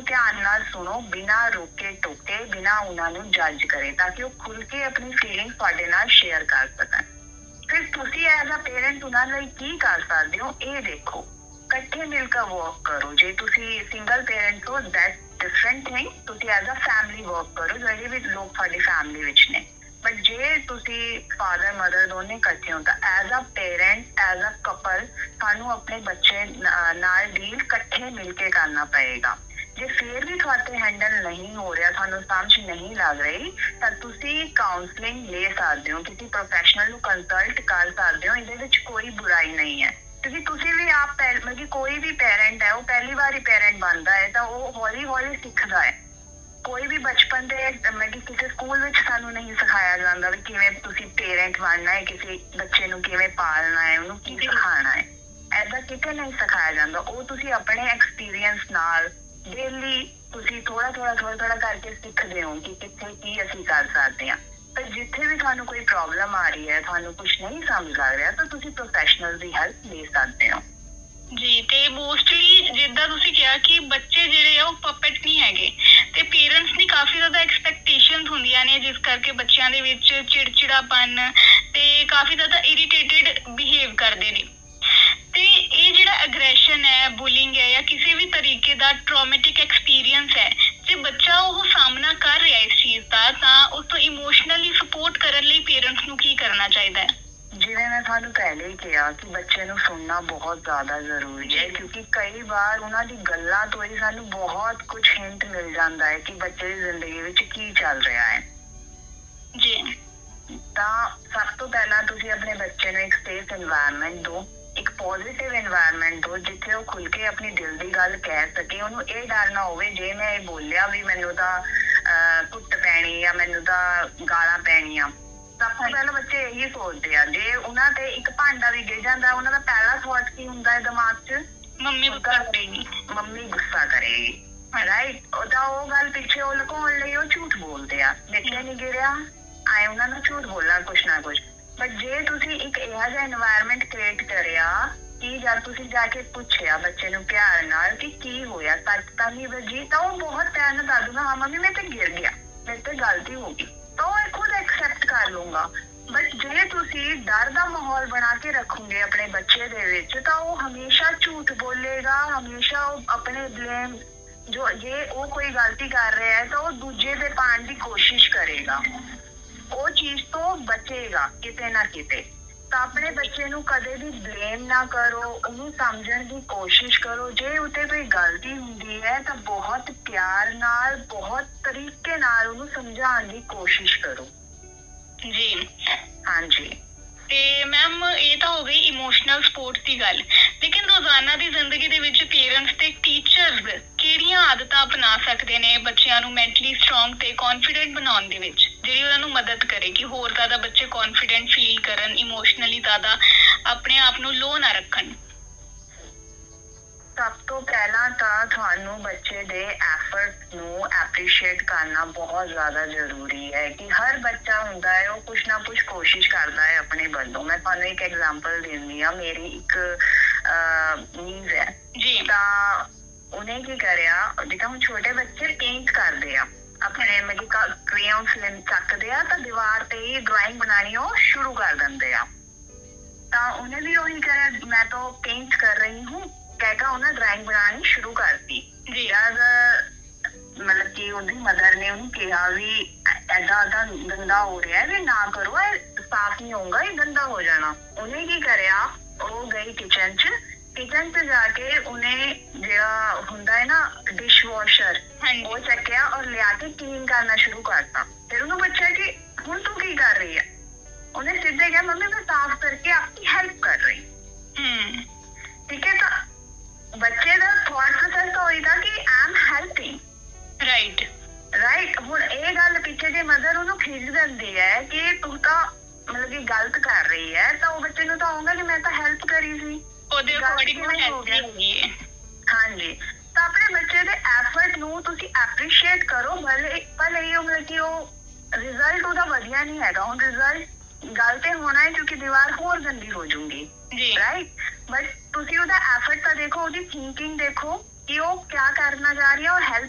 ਨੂੰ ਧਿਆਨ ਨਾਲ ਸੁਣੋ, ਬਿਨਾਂ ਰੋਕੇ ਟੋਕੇ, ਬਿਨਾਂ ਉਹਨਾਂ ਨੂੰ ਜੱਜ ਕਰੇ, ਤਾਂ ਕਿ ਉਹ ਖੁੱਲ ਕੇ ਆਪਣੀ ਫੀਲਿੰਗ ਤੁਹਾਡੇ ਨਾਲ ਸ਼ੇਅਰ ਕਰ ਸਕਣ। ਫਿਰ ਤੁਸੀਂ ਐਜ਼ ਅ ਪੇਰੈਂਟ ਉਹਨਾਂ ਲਈ ਕੀ ਕਰ ਸਕਦੇ ਹੋ ਇਹ ਦੇਖੋ। ਇਕੱਠੇ ਮਿਲ ਕੇ ਵਰਕ ਕਰੋ। ਜੇ ਤੁਸੀਂ ਸਿੰਗਲ ਪੇਰੈਂਟ ਹੋ ਦੈਟ ਡਿਫਰੈਂਟ ਥਿੰਗ, ਤੁਸੀਂ ਐਜ਼ ਅ ਫੈਮਿਲੀ ਵਰਕ ਕਰੋ, ਜਿਹੜੇ ਵੀ ਲੋਕ ਤੁਹਾਡੀ ਫੈਮਿਲੀ ਵਿੱਚ ਨੇ। ਬਟ ਜੇ ਤੁਸੀਂ ਫਾਦਰ ਮਦਰ ਦੋਨੇ ਇਕੱਠੇ ਹੋ ਤਾਂ as a parent, as a couple ਤੁਹਾਨੂੰ ਆਪਣੇ ਬੱਚੇ ਨਾਲ ਡੀਲ ਇਕੱਠੇ ਮਿਲ ਕੇ ਕਰਨਾ ਪਏਗਾ। ਜੇ ਫਿਰ ਵੀ ਤੁਹਾਡੇ ਹੈਂਡਲ ਨਹੀਂ ਹੋ ਰਿਹਾ, ਤੁਹਾਨੂੰ ਸਮਝ ਨਹੀਂ ਲੱਗ ਰਹੀ, ਤਾਂ ਤੁਸੀਂ ਕਾਉਂਸਲਿੰਗ ਲੈ ਸਕਦੇ ਹੋ, ਕਿਸੇ ਪ੍ਰੋਫੈਸ਼ਨਲ ਨੂੰ ਕੰਸਲਟ ਕਰ ਸਕਦੇ ਹੋ। ਇਹਦੇ ਵਿੱਚ ਕੋਈ ਬੁਰਾਈ ਨਹੀਂ ਹੈ, ਕਿਉਂਕਿ ਤੁਸੀਂ ਵੀ ਆਪ ਮਤਲਬ ਕਿ ਕੋਈ ਵੀ ਪੇਰੈਂਟ ਹੈ, ਉਹ ਪਹਿਲੀ ਵਾਰੀ ਪੇਰੈਂਟ ਬਣਦਾ ਹੈ ਤਾਂ ਉਹ ਹੌਲੀ ਹੌਲੀ ਸਿੱਖਦਾ ਹੈ। ਕੋਈ ਵੀ ਬਚਪਨ ਦੇ ਮਤਲਬ ਕਿ ਕਿਸੇ ਸਕੂਲ ਵਿੱਚ ਸਾਨੂੰ ਨਹੀਂ ਸਿਖਾਇਆ ਜਾਂਦਾ ਵੀ ਕਿਵੇਂ ਤੁਸੀਂ ਪੇਰੈਂਟ ਬਣਨਾ ਹੈ, ਕਿਸੇ ਬੱਚੇ ਨੂੰ ਕਿਵੇਂ ਪਾਲਣਾ ਹੈ, ਉਹਨੂੰ ਕੀ ਸਿਖਾਉਣਾ ਹੈ। ਏਦਾਂ ਕਿਤੇ ਨਹੀਂ ਸਿਖਾਇਆ ਜਾਂਦਾ। ਉਹ ਤੁਸੀਂ ਆਪਣੇ ਐਕਸਪੀਰੀਅੰਸ ਨਾਲ ਡੇਲੀ ਤੁਸੀਂ ਥੋੜਾ ਥੋੜਾ ਕਰਕੇ ਸਿੱਖਦੇ ਹੋ ਕਿ ਕਿੱਥੇ ਕੀ ਅਸੀਂ ਕਰ ਸਕਦੇ ਹਾਂ। ਪਰ ਜਿੱਥੇ ਵੀ ਤੁਹਾਨੂੰ ਕੋਈ ਪ੍ਰੋਬਲਮ ਆ ਰਹੀ ਹੈ, ਤੁਹਾਨੂੰ ਕੁਛ ਨਹੀਂ ਸਮਝ ਲੱਗ ਰਿਹਾ, ਤਾਂ ਤੁਸੀਂ ਪ੍ਰੋਫੈਸ਼ਨਲ ਦੀ ਹੈਲਪ ਲੈ ਸਕਦੇ ਹੋ। ਜੀ, ਤੇ ਮੋਸਟਲੀ ਜਿੱਦਾਂ ਤੁਸੀਂ ਕਿਹਾ ਕਿ ਬੱਚੇ ਜਿਹੜੇ ਆ ਉਹ ਪਪਟ ਨਹੀਂ ਹੈਗੇ, ਤੇ ਪੇਰੈਂਟਸ ਦੀ ਕਾਫੀ ਜ਼ਿਆਦਾ ਐਕਸਪੈਕਟੇਸ਼ਨਸ ਹੁੰਦੀਆਂ ਨੇ, ਜਿਸ ਕਰਕੇ ਬੱਚਿਆਂ ਦੇ ਵਿੱਚ ਚਿੜਚਿੜਾਪਨ ਤੇ ਕਾਫੀ ਜ਼ਿਆਦਾ ਇਰੀਟੇਟਿਡ ਬਿਹੇਵ ਕਰਦੇ ਨੇ। ਤੇ ਇਹ ਜਿਹੜਾ ਐਗਰੈਸ਼ਨ ਹੈ, ਬੁਲਿੰਗ ਹੈ, ਜਾਂ ਕਿਸੇ ਵੀ ਤਰੀਕੇ ਦਾ ਟਰੋਮੈਟਿਕ ਐਕਸਪੀਰੀਅੰਸ ਹੈ, ਜੇ ਬੱਚਾ ਉਹ ਸਾਹਮਣਾ ਕਰ ਰਿਹਾ ਇਸ ਚੀਜ਼ ਦਾ, ਤਾਂ ਉਸ ਤੋਂ ਇਮੋਸ਼ਨਲੀ ਸਪੋਰਟ ਕਰਨ ਲਈ ਪੇਰੈਂਟਸ ਨੂੰ ਕੀ ਕਰਨਾ ਚਾਹੀਦਾ ਹੈ? ਜਿਵੇਂ ਮੈਂ ਤੁਹਾਨੂੰ ਪਹਿਲੇ ਹੀ ਕਿਹਾ ਕਿ ਬੱਚੇ ਨੂੰ ਸੁਣਨਾ ਬਹੁਤ ਜ਼ਿਆਦਾ ਜ਼ਰੂਰੀ ਹੈ, ਕਿਉਂਕਿ ਕਈ ਵਾਰ ਉਹਨਾਂ ਦੀ ਗੱਲਾਂ ਤੋਂ ਹੀ ਸਾਨੂੰ ਬਹੁਤ ਕੁਝ ਹਿੰਟ ਮਿਲ ਜਾਂਦਾ ਹੈ ਕਿ ਬੱਚੇ ਦੀ ਜ਼ਿੰਦਗੀ ਵਿੱਚ ਕੀ ਚੱਲ ਰਿਹਾ ਹੈ। ਜੀ, ਤਾਂ ਸਭ ਤੋਂ ਪਹਿਲਾਂ ਤੁਸੀਂ ਆਪਣੇ ਬੱਚੇ ਨੂੰ ਇੱਕ ਸੇਫ ਇਨਵਾਇਰਨਮੈਂਟ ਦਿਓ, ਇੱਕ ਪੋਜ਼ਿਟਿਵ ਇਨਵਾਇਰਨਮੈਂਟ ਦਿਓ, ਜਿੱਥੇ ਉਹ ਖੁੱਲ ਕੇ ਆਪਣੀ ਦਿਲ ਦੀ ਗੱਲ ਕਹਿ ਸਕੇ। ਉਹਨੂੰ ਇਹ ਡਰ ਨਾ ਹੋਵੇ ਜੇ ਮੈਂ ਇਹ ਬੋਲਿਆ ਵੀ ਮੈਨੂੰ ਤਾਂ ਕੁੱਟ ਪੈਣੀ ਜਾਂ ਮੈਨੂੰ ਤਾਂ ਗਾਲਾਂ ਪੈਣੀਆਂ। ਸਭ ਤੋਂ ਪਹਿਲਾਂ ਬੱਚੇ ਇਹੀ ਸੋਚਦੇ ਆ। ਜੇ ਉਹਨਾਂ ਤੇ ਇੱਕ ਭਾਂਡਾ ਵੀ ਗਿਰ ਜਾਂਦਾ, ਉਹਨਾਂ ਦਾ ਪਹਿਲਾ ਥਾਟ ਕੀ ਹੁੰਦਾ ਹੈ ਦਿਮਾਗ 'ਚ? ਮੰਮੀ ਗੁੱਸਾ ਕਰੇਗੀ, ਮੰਮੀ ਗੁੱਸਾ ਕਰੇਗੀ, ਰਾਈਟ। ਉਹਦਾ ਉਹ ਗੱਲ ਪਿੱਛੇ ਉਹ ਲੁਕਾਉਣ ਲਈ ਉਹ ਝੂਠ ਬੋਲਦੇ ਆ, ਦੇਖਿਆ ਨਹੀਂ ਗਿਰਿਆ ਆਏ ਉਹਨਾਂ ਨੂੰ ਝੂਠ ਬੋਲਣਾ ਕੁਛ ਨਾ ਕੁਛ। ਬਟ ਜੇ ਤੁਸੀਂ ਇੱਕ ਇਹੋ ਜਿਹਾ ਇਨਵਾਇਰਨਮੈਂਟ ਕ੍ਰੀਏਟ ਕਰਿਆ ਕਿ ਜਦ ਤੁਸੀਂ ਜਾ ਕੇ ਪੁੱਛਿਆ ਬੱਚੇ ਨੂੰ ਪਿਆਰ ਨਾਲ ਕਿ ਕੀ ਹੋਇਆ, ਸੱਚ ਤਾਂ ਨਹੀਂ ਵੱਜੀ, ਤਾਂ ਉਹ ਬਹੁਤ ਪਿਆਰ ਨਾਲ ਦੱਸ ਦੂਗਾ, ਹਾਂ ਮੰਮੀ ਮੈਂ ਤੇ ਗਿਰ ਗਿਆ, ਮੇਰੇ ਤੇ ਗਲਤੀ ਹੋ ਗਈ, ਤਾਂ ਉਹ ਖੁਦ ਐਕਸੈਪਟ ਕਰ ਲੂੰਗਾ। ਬਟ ਜੇ ਤੁਸੀਂ ਡਰ ਦਾ ਮਾਹੌਲ ਬਣਾ ਕੇ ਰੱਖੋਗੇ ਆਪਣੇ ਬੱਚੇ ਦੇ ਵਿੱਚ, ਤਾਂ ਉਹ ਹਮੇਸ਼ਾ ਝੂਠ ਬੋਲੇਗਾ, ਹਮੇਸ਼ਾ ਉਹ ਆਪਣੇ ਬਲੇਮ, ਜੇ ਉਹ ਕੋਈ ਗਲਤੀ ਕਰ ਰਿਹਾ ਹੈ ਤਾਂ ਉਹ ਦੂਜੇ ਤੇ ਪਾਉਣ ਦੀ ਕੋਸ਼ਿਸ਼ ਕਰੇਗਾ, ਉਹ ਚੀਜ਼ ਤੋਂ ਬਚੇਗਾ ਕਿਤੇ ਨਾ ਕਿਤੇ। ਤਾਂ ਆਪਣੇ ਬੱਚੇ ਨੂੰ ਕਦੇ ਵੀ ਬਲੇਮ ਨਾ ਕਰੋ, ਉਹਨੂੰ ਸਮਝਣ ਦੀ ਕੋਸ਼ਿਸ਼ ਕਰੋ। ਜੇ ਉੱਤੇ ਕੋਈ ਗਲਤੀ ਹੁੰਦੀ ਹੈ ਤਾਂ ਬਹੁਤ ਪਿਆਰ ਨਾਲ, ਬਹੁਤ ਤਰੀਕੇ ਨਾਲ ਉਹਨੂੰ ਸਮਝਾਉਣ ਦੀ ਕੋਸ਼ਿਸ਼ ਕਰੋ। ਜੀ, ਹਾਂਜੀ। ਤੇ ਮੈਮ ਇਹ ਤਾਂ ਹੋ ਗਈ ਇਮੋਸ਼ਨਲ ਸਪੋਰਟ ਦੀ ਗੱਲ, ਲੇਕਿਨ ਰੋਜ਼ਾਨਾ ਦੀ ਜ਼ਿੰਦਗੀ ਦੇ ਵਿੱਚ ਪੇਰੈਂਟਸ ਤੇ ਟੀਚਰਸ ਕਿਹੜੀਆਂ ਆਦਤਾਂ ਅਪਣਾ ਸਕਦੇ ਨੇ ਬੱਚਿਆਂ ਨੂੰ ਮੈਂਟਲੀ ਸਟਰੋਂਗ ਤੇ ਕੌਨਫੀਡੈਂਟ ਬਣਾਉਣ ਦੇ ਵਿੱਚ, ਜਿਹੜੀ ਉਹਨਾਂ ਨੂੰ ਮਦਦ ਕਰੇ ਕਿ ਹੋਰ ਜ਼ਿਆਦਾ ਬੱਚੇ ਕੌਨਫੀਡੈਂਟ ਫੀਲ ਕਰਨ, ਇਮੋਸ਼ਨਲੀ ਜ਼ਿਆਦਾ ਆਪਣੇ ਆਪ ਨੂੰ ਲੋ ਨਾ ਰੱਖਣ? ਸਭ ਤੋਂ ਪਹਿਲਾਂ ਤਾਂ ਤੁਹਾਨੂੰ ਬੱਚੇ ਦੇ ਐਫਰਟ ਨੂੰ ਐਪਰੀਸ਼ੀਏਟ ਕਰਨਾ ਬਹੁਤ ਜ਼ਿਆਦਾ ਜ਼ਰੂਰੀ ਹੈ ਕਿ ਹਰ ਬੱਚਾ ਹੁੰਦਾ ਹੈ, ਉਹ ਕੁਛ ਨਾ ਕੁਛ ਕੋਸ਼ਿਸ਼ ਕਰਦਾ ਹੈ ਆਪਣੇ ਵੱਲੋਂ। ਮੈਂ ਤੁਹਾਨੂੰ ਇੱਕ ਐਗਜ਼ਾਮਪਲ ਦਿੰਦੀ ਹਾਂ। ਮੇਰੀ ਇੱਕ ਨੀਜ਼ ਹੈ ਜੀ, ਤਾਂ ਉਹਨੇ ਕੀ ਕਰਿਆ, ਜਿੱਦਾਂ ਹੁਣ ਛੋਟੇ ਬੱਚੇ ਪੇਂਟ ਕਰਦੇ ਆ, ਆਪਣੇ ਮਤਲਬ ਕ੍ਰੇਯਨ ਫਿਲਮ ਚੱਕਦੇ ਆ ਤਾਂ ਦੀਵਾਰ ਤੇ ਹੀ ਡਰਾਇੰਗ ਬਣਾਉਣੀ ਉਹ ਸ਼ੁਰੂ ਕਰ ਦਿੰਦੇ ਆ। ਤਾਂ ਉਹਨੇ ਵੀ ਉਹੀ ਕਰਿਆ, ਮੈਂ ਤਾਂ ਪੇਂਟ ਕਰ ਰਹੀ ਹੂੰ ਕਹਿ ਉਹਨੇ ਡਰਾਇੰਗ ਬਣਾਉਣੀ ਸ਼ੁਰੂ ਕਰਤੀ। ਜਦ ਮਤਲਬ ਕਿ ਉਹਦੀ ਮਦਰ ਨੇ ਉਹਨੂੰ ਕਿਹਾ ਵੀ ਏਦਾਂ ਗੰਦਾ ਹੋ ਰਿਹਾ ਵੀ ਨਾ ਕਰੋ, ਇਹ ਸਾਫ਼ ਨਹੀਂ ਹੋਊਗਾ, ਇਹ ਗੰਦਾ ਹੋ ਜਾਣਾ। ਉਹਨੇ ਕੀ ਕਰਿਆ, ਉਹ ਗਈ ਕਿਚਨ 'ਚ ਜਾ ਕੇ ਉਹਨੇ ਜਿਹੜਾ ਹੁੰਦਾ ਹੈ ਨਾ ਡਿਸ਼ ਵਾਸ਼ਰ, ਉਹ ਚੱਕਿਆ ਔਰ ਲਿਆ ਕੇ ਕਲੀਨ ਕਰਨਾ ਸ਼ੁਰੂ ਕਰਤਾ। ਫਿਰ ਉਹਨੂੰ ਪੁੱਛਿਆ ਕਿ ਹੁਣ ਤੂੰ ਕੀ ਕਰ ਰਹੀ ਹੈ? ਉਹਨੇ ਸਿੱਧੇ ਕਿਹਾ ਮੰਮੀ ਮੈਂ ਸਾਫ਼ ਕਰਕੇ ਆਪਕੀ ਹੈਲਪ ਕਰ ਰਹੀ। ਠੀਕ ਹੈ, ਤਾਂ ਬੱਚੇ ਦਾ ਥਾਟ ਪ੍ਰੋਸੈਸ ਤਾਂ ਹੋਏਗਾ ਕਿ ਆਈ ਐਮ ਹੈਲਪਿੰਗ, ਰਾਈਟ। ਹੁਣ ਇਹ ਗੱਲ ਪਿੱਛੇ ਜੇ ਮਦਰ ਉਹਨੂੰ ਖਿੱਚ ਦਿੰਦੀ ਹੈ ਕਿ ਤੂੰ ਤਾਂ ਮਤਲਬ ਕਿ ਗਲਤ ਕਰ ਰਹੀ ਹੈ, ਤਾਂ ਉਹ ਬੱਚੇ ਨੂੰ ਤਾਂ ਆਊਗਾ ਕਿ ਮੈਂ ਤਾਂ ਹੈਲਪ ਕਰੀ ਸੀ, ਉਹਦੇ ਅਕੋਰਡਿੰਗ ਹੋ ਗਿਆ। ਹਾਂਜੀ, ਤਾਂ ਆਪਣੇ ਬੱਚੇ ਦੇ ਐਫਰਟ ਨੂੰ ਤੁਸੀਂ ਐਪਰੀਸ਼ੀਏਟ ਕਰੋ, ਭਲੇ ਹੀ ਉਹ ਮਤਲਬ ਕਿ ਉਹ ਰਿਜ਼ਲਟ ਉਹਦਾ ਵਧੀਆ ਨਹੀਂ ਹੈਗਾ। ਹੁਣ ਰਿਜ਼ਲਟ ਗੱਲ ਤੇ ਹੋਣਾ ਹੈ ਕਿਉਂਕਿ ਦੀਵਾਰ ਹੋਰ ਗੰਦੀ ਹੋ ਜੂਗੀ, ਰਾਈਟ। ਬਟ ਤੁਸੀਂ ਉਹਦਾ ਐਫਰਟ ਤਾਂ ਦੇਖੋ, ਉਹਦੀ ਥਿੰਕਿੰਗ ਦੇਖੋ ਕਿ ਉਹ ਕਿਆ ਕਰਨਾ ਚਾਹ ਰਹੀ ਹੈ ਔਰ ਹੈਲਪ